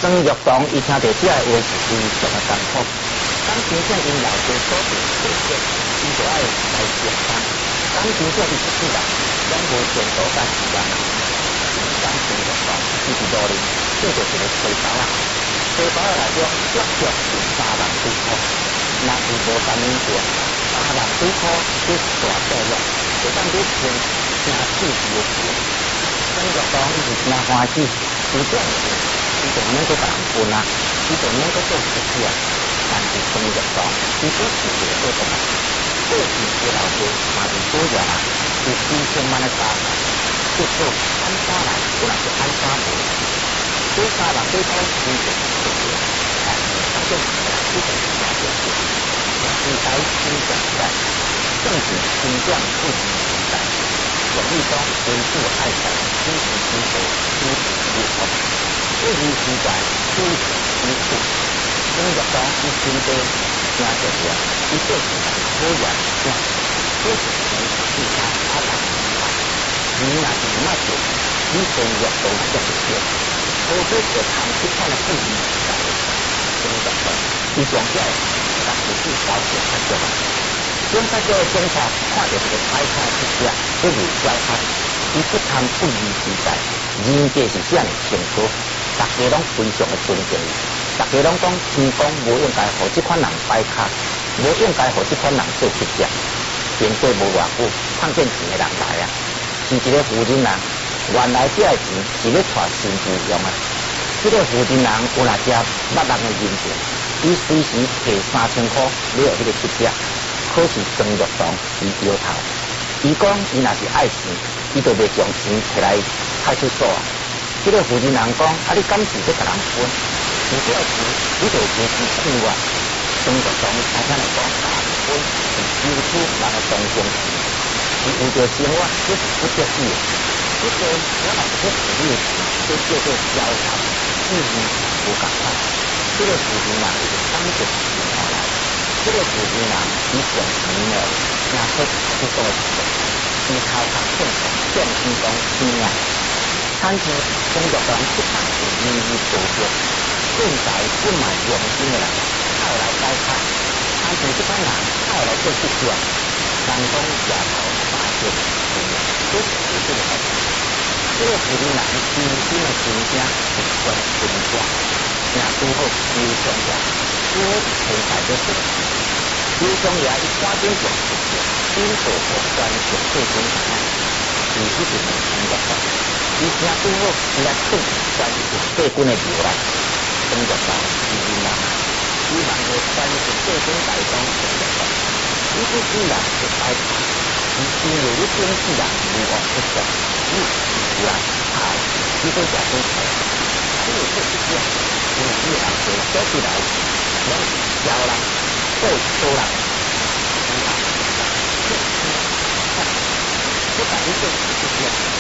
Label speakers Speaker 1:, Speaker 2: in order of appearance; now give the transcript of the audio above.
Speaker 1: 张玉堂伊听到这个话是非常的艰苦。当真正因老爸所定条件，伊就爱来承担。当真正伊一世人，拢无前途甲时间啊。当张玉堂伊是努力，这就是一个吹包啊。吹包内中足足是3万几箍，若是无3年前，3万几箍这大数目，就当你拼真刺激的钱。张玉堂伊是真欢喜，有这样子，伊就免去甲人分啊，伊就免去做事体啊。但是张玉堂伊只是一个做动啊，过去的老爸嘛是主要啊，有2000万的家产，结果安怎来，有若是安怎无。这3万几箍真正是对的，但是当中一定是真正对的。时代真正时代，正是真正富裕时代。俗语讲，君子爱财，取之之道，取之之福。富裕时代，取之之处。张玉堂伊身边真重要，伊就是人好人者，这是钱是他阿爸的钱，钱若是毋捌赚，你生活都赚不到。除非是谈这款的富裕时代，张玉堂伊上这但是是高价较少啊。中国这个警察看到这个歹看一只，不如小看，伊不贪富裕时代，人家是这样的清高，大家拢非常的尊敬伊。大家拢讲，天公无应该互这款人摆卡，无应该互这款人做乞食。经过无偌久，看见钱的人来啊，是一个富人啊。原来这个钱是要带新妇用啊。这个富人人有哪只捌人的人情，伊随时摕3000块买这个乞食。可是张玉堂伊摇头，伊讲伊若是爱钱，伊就袂将钱摕来派出所啊。这个富人人讲，啊你敢是要甲人分？有这钱，你就有钱付我。张玉堂开始来讲，分是收取人的同情钱，是为着生活，这是不得已的。这个我若是要付你的钱，这叫做交谈，意义无共款。这个富人人伊就当作钱来。这个富人人伊上钱了，若说去做事，伊头壳正常，正经讲钱啊。产生张玉堂这项是意义高足。现在本来用心的人，靠来改卡，产生这款人靠来做乞食，人讲夜头打劫，这是这个代志。这个富人人真心的真正是全真正，也拄好刘双爷，拄好是天才的事。刘双爷伊赶紧做事情，顶做个专属退休人啊，是一定能成功的。伊正拄好伊来转专属退休的流来。张玉堂是人啊，希望个专属退休大众张玉堂，伊不只人是摆卡，伊因为你经纪人如何出色，你自然好，你都加多钱。这个这一点，因为你人做做起来，拢是教人做做人，不但你做一点，